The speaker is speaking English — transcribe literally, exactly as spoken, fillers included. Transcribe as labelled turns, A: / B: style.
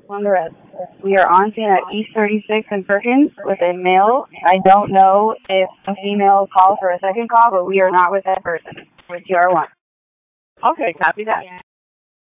A: On the rest. We are on scene at East thirty-six and Perkins with a male. I don't know if a female called for a second call, but we are not with that person. With T R one.
B: Okay, copy that.